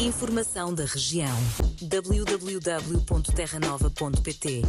Informação da região. www.terranova.pt.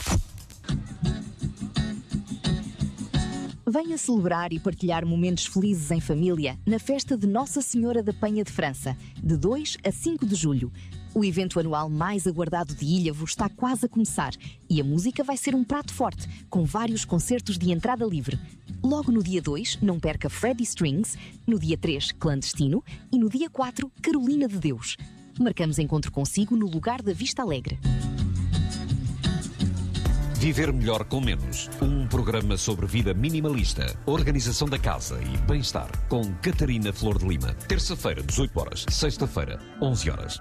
Venha celebrar e partilhar momentos felizes em família na festa de Nossa Senhora da Penha de França, de 2 a 5 de julho. O evento anual mais aguardado de Ilhavo está quase a começar e a música vai ser um prato forte, com vários concertos de entrada livre. Logo no dia 2, não perca Freddy Strings, no dia 3, Clandestino e no dia 4, Carolina de Deus. Marcamos encontro consigo no lugar da Vista Alegre. Viver melhor com menos. Um programa sobre vida minimalista, organização da casa e bem-estar. Com Catarina Flor de Lima. Terça-feira, 18 horas. Sexta-feira, 11 horas.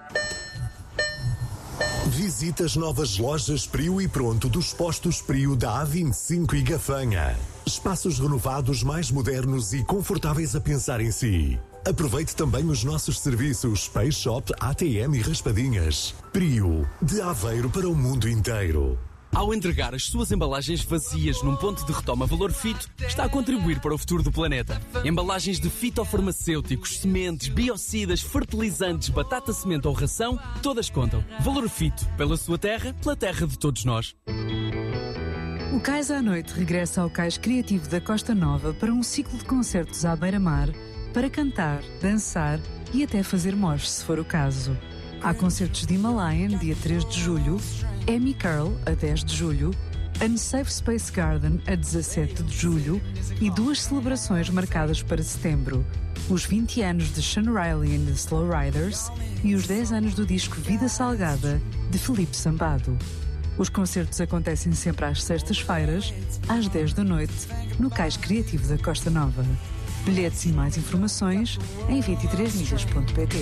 Visite as novas lojas Prio e Pronto dos postos Prio da A25 e Gafanha. Espaços renovados mais modernos e confortáveis a pensar em si. Aproveite também os nossos serviços Space Shop, ATM e Raspadinhas. Prio, de Aveiro para o mundo inteiro. Ao entregar as suas embalagens vazias num ponto de retoma Valor Fito, está a contribuir para o futuro do planeta. Embalagens de fitofarmacêuticos, sementes, biocidas, fertilizantes, batata semente ou ração, todas contam. Valor Fito, pela sua terra, pela terra de todos nós. O Cais à Noite regressa ao Cais Criativo da Costa Nova para um ciclo de concertos à beira-mar, para cantar, dançar e até fazer mosh, se for o caso. Há concertos de Himalayan, dia 3 de julho, Amy Curl, a 10 de julho, Unsafe Space Garden, a 17 de julho e 2 celebrações marcadas para setembro. Os 20 anos de Sean Riley and the Slow Riders e os 10 anos do disco Vida Salgada, de Felipe Sambado. Os concertos acontecem sempre às sextas-feiras, às 10 da noite, no Cais Criativo da Costa Nova. Bilhetes e mais informações em 23milhas.pt.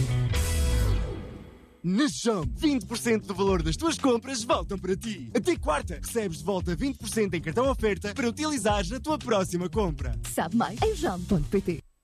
Na Jump, 20% do valor das tuas compras voltam para ti. Até quarta, recebes de volta 20% em cartão oferta para utilizares na tua próxima compra. Sabe mais em jump.pt.